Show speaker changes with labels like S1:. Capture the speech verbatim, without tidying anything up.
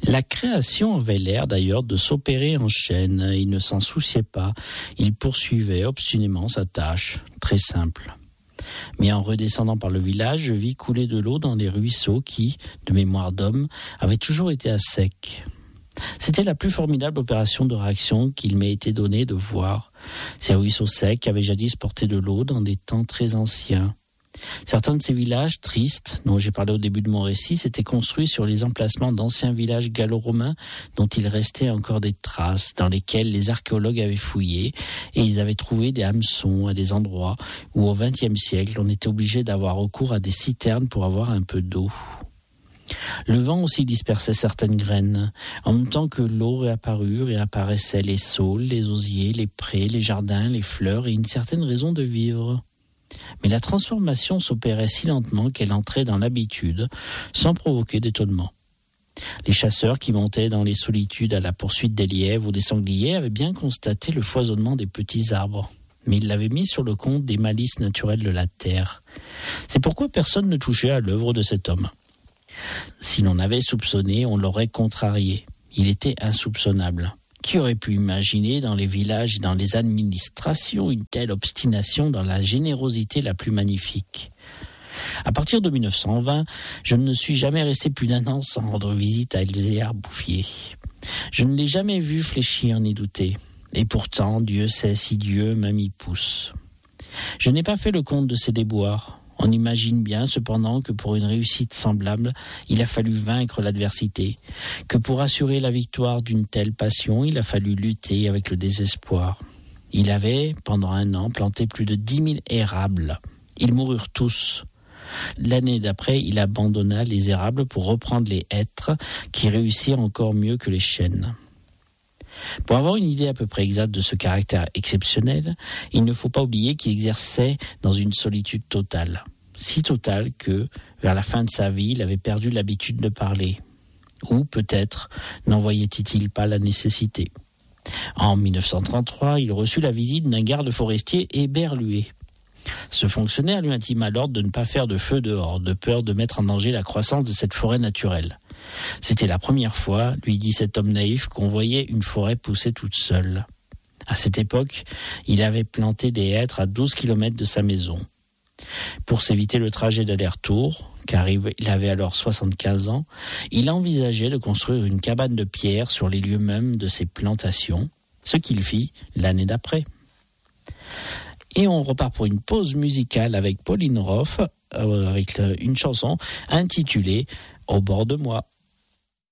S1: La création avait l'air d'ailleurs de s'opérer en chaîne. Il ne s'en souciait pas. Il poursuivait obstinément sa tâche, très simple. Mais en redescendant par le village, je vis couler de l'eau dans les ruisseaux qui, de mémoire d'homme, avaient toujours été à sec. C'était la plus formidable opération de réaction qu'il m'ait été donné de voir. Ces ruisseaux secs avaient jadis porté de l'eau dans des temps très anciens. Certains de ces villages tristes, dont j'ai parlé au début de mon récit, s'étaient construits sur les emplacements d'anciens villages gallo-romains dont il restait encore des traces, dans lesquels les archéologues avaient fouillé, et ils avaient trouvé des hameçons à des endroits où au vingtième siècle on était obligé d'avoir recours à des citernes pour avoir un peu d'eau. Le vent aussi dispersait certaines graines, en même temps que l'eau réapparut, réapparaissaient les saules, les osiers, les prés, les jardins, les fleurs et une certaine raison de vivre. Mais la transformation s'opérait si lentement qu'elle entrait dans l'habitude, sans provoquer d'étonnement. Les chasseurs qui montaient dans les solitudes à la poursuite des lièvres ou des sangliers avaient bien constaté le foisonnement des petits arbres, mais ils l'avaient mis sur le compte des malices naturelles de la terre. C'est pourquoi personne ne touchait à l'œuvre de cet homme. Si l'on avait soupçonné, on l'aurait contrarié. Il était insoupçonnable. Qui aurait pu imaginer dans les villages et dans les administrations une telle obstination dans la générosité la plus magnifique ? À partir de mille neuf cent vingt, je ne suis jamais resté plus d'un an sans rendre visite à Elzéar Bouffier. Je ne l'ai jamais vu fléchir ni douter. Et pourtant, Dieu sait si Dieu m'a mis pouce. Je n'ai pas fait le compte de ses déboires. On imagine bien cependant que pour une réussite semblable, il a fallu vaincre l'adversité, que pour assurer la victoire d'une telle passion, il a fallu lutter avec le désespoir. Il avait, pendant un an, planté plus de dix mille érables. Ils moururent tous. L'année d'après, il abandonna les érables pour reprendre les hêtres, qui réussirent encore mieux que les chênes. Pour avoir une idée à peu près exacte de ce caractère exceptionnel, il ne faut pas oublier qu'il exerçait dans une solitude totale, si totale que, vers la fin de sa vie, il avait perdu l'habitude de parler. Ou, peut-être, n'en voyait-il pas la nécessité. En mille neuf cent trente-trois, il reçut la visite d'un garde forestier éberlué. Ce fonctionnaire lui intima l'ordre de ne pas faire de feu dehors, de peur de mettre en danger la croissance de cette forêt naturelle. C'était la première fois, lui dit cet homme naïf, qu'on voyait une forêt pousser toute seule. À cette époque, il avait planté des hêtres à douze kilomètres de sa maison. Pour s'éviter le trajet d'aller-retour, car il avait alors soixante-quinze ans, il envisageait de construire une cabane de pierre sur les lieux mêmes de ses plantations, ce qu'il fit l'année d'après. Et on repart pour une pause musicale avec Pauline Roth, euh, avec une chanson intitulée « Au bord de moi ».